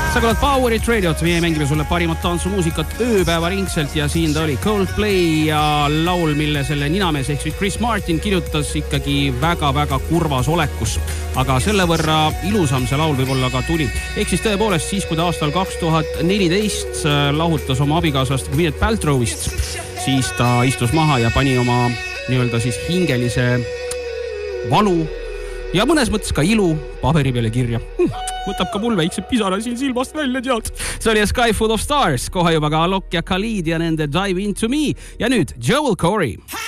Sa kuulad Powerit Radiot, meie mängime sulle parimat tantsumuusikat ööpäevaringselt ja siin ta oli Coldplay ja laul, mille selle ninamees ehk Chris Martin kirjutas ikkagi väga-väga kurvas olekus. Aga selle võrra ilusam see laul võib-olla ka tuli. Ehk siis tõepoolest siis, kui ta aastal 2014 lahutas oma abikaasast Gwyneth Paltrowist, siis ta istus maha ja pani oma nii-öelda siis hingelise valu ja mõnes mõttes ka ilu paberi peale kirja. Võtab ka mul väiksed pisara siin silmast välja, tead. See oli Sky Full of Stars, kohe juba ka Alok ja Khalid ja nende Dive Into Me ja nüüd Joel Corey.